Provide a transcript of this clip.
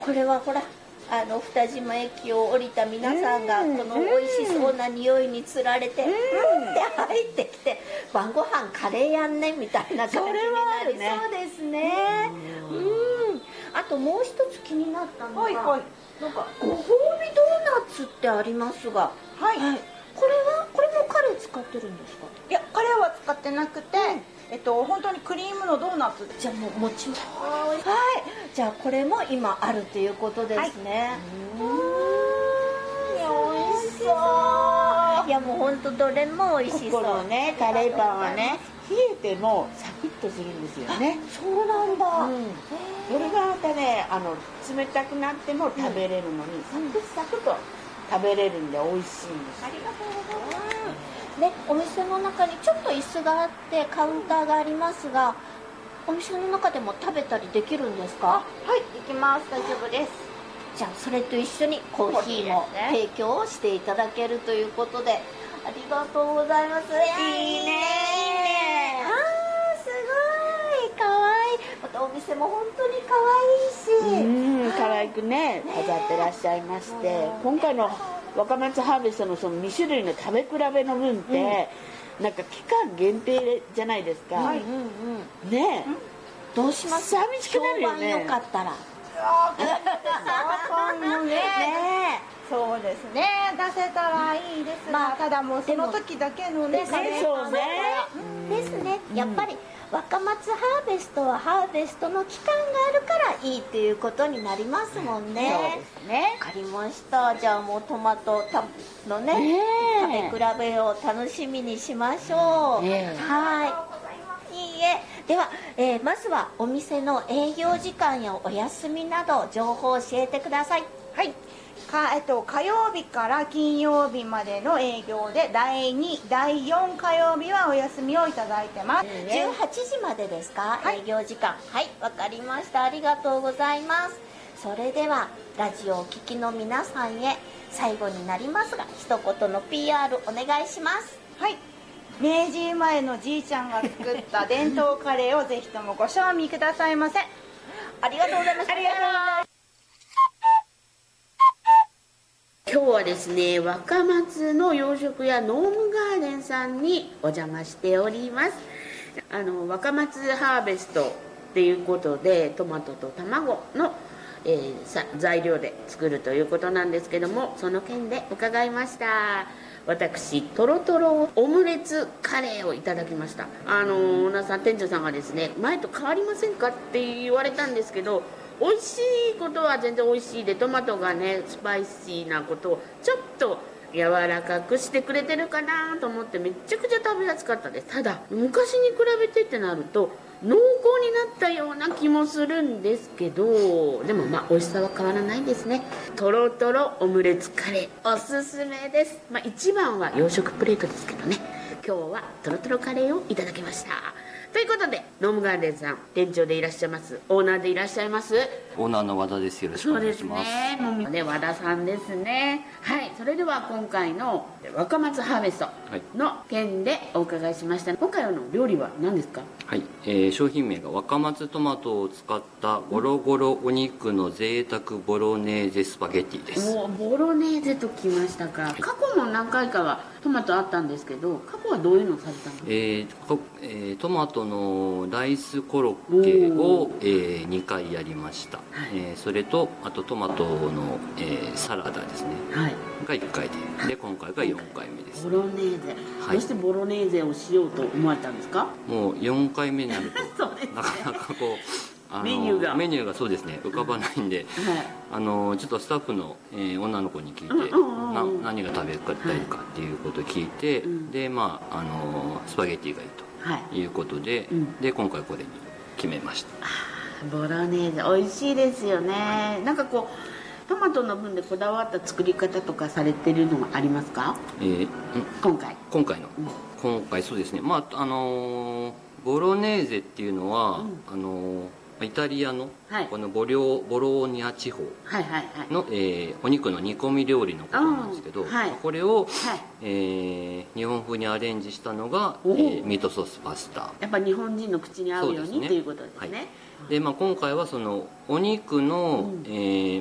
これはほら二島駅を降りた皆さんがこの美味しそうな匂いにつられてって入ってきて、晩ご飯カレーやんねみたいな感じになりそうですね。あともう一つ気になったのが、なんかご褒美ドーナツってありますが、これもカレー使ってるんですか？ いや、カレーは使ってなくて、本当にクリームのドーナツ。 じゃあもう餅もじゃあこれも今あるということですね。美味しそう。いやもう本当どれも美味しそう。 ここのねカレーパンはね、冷えてもサクッとするんですよね。 そうなんだ。 それがまたね、冷たくなっても食べれるのに、サクサクと食べれるんで美味しいんです。 ありがとうございます。ね、お店の中にちょっと椅子があってカウンターがありますが、お店の中でも食べたりできるんですか？ はい、できます。大丈夫です。 じゃあそれと一緒にコーヒーも提供をしていただけるということで、ありがとうございます。いいね。すごいかわいい。またお店も本当にかわいいし、 可愛くね飾ってらっしゃいまして、今回の若松ハーベストのその2種類の食べ比べの分って、なんか期間限定じゃないですか。ね、 どうします？ 寂しくなるよね。 評判よかったら。 そうですね、出せたらいいですが、ただもうその時だけのね、カレーパンですね。やっぱり若松ハーベストはハーベストの期間があるからいいっていうことになりますもんね。 そうですね。 わかりました。じゃあもうトマトのね、食べ比べを楽しみにしましょう。はい。いいえ。では、まずはお店の営業時間やお休みなど情報を教えてください。 はい。火曜日から金曜日までの営業で、第2、第4火曜日はお休みをいただいてます。 18時までですか？営業時間。はい、わかりました。ありがとうございます。それではラジオをお聞きの皆さんへ、最後になりますが一言の PR お願いします。 はい。明治生まれのじいちゃんが作った伝統カレーをぜひともご賞味くださいませ。 ありがとうございます。 ありがとうございます。 今日はですね、若松の洋食屋ノームガーデンさんにお邪魔しております。若松ハーベストっていうことで、トマトと卵の、材料で作るということなんですけども、その件で伺いました。私トロトロオムレツカレーをいただきました。オーナーさん、店長さんがですね、前と変わりませんかって言われたんですけど、美味しいことは全然美味しいで、トマトがねスパイシーなことをちょっと柔らかくしてくれてるかなと思って、めちゃくちゃ食べやすかったです。ただ昔に比べてってなると濃厚になったような気もするんですけど、でも美味しさは変わらないですね。トロトロオムレツカレーおすすめです。一番は洋食プレートですけどね、今日はトロトロカレーをいただきました。ということで、ノームガーデンさん、店長でいらっしゃいます、オーナーでいらっしゃいます、 オーナーの和田です。よろしくお願いします。 そうですね、和田さんですね。はい、それでは今回の若松ハーベストの件でお伺いしました。今回の料理は何ですか？ はい、商品名が若松トマトを使ったゴロゴロお肉の贅沢ボロネーゼスパゲティです。 もうボロネーゼときましたか。過去も何回かはトマトあったんですけど、過去はどういうのをされたの？ トマトのライスコロッケを、2回やりました。それとあとトマトの、サラダですね、が1回で今回が4回目です。 ボロネーゼ、どうしてボロネーゼをしようと思われたんですか？ もう4回目になるとそうですね、 なかなかこうメニューがそうですね、浮かばないんで、ちょっとスタッフの、女の子に聞いて、何が食べたいかっていうことを聞いて、でスパゲティがいいということで、で今回これに決めました。 ボロネーゼ美味しいですよね。なんかこうトマトの分でこだわった作り方とかされてるのはありますか？今回そうですね、ボロネーゼっていうのは、 イタリアのこのボローニャ地方のお肉の煮込み料理のことなんですけど、これを日本風にアレンジしたのがミートソースパスタ。 やっぱ日本人の口に合うようにっていうことですね。 で、今回はそのお肉の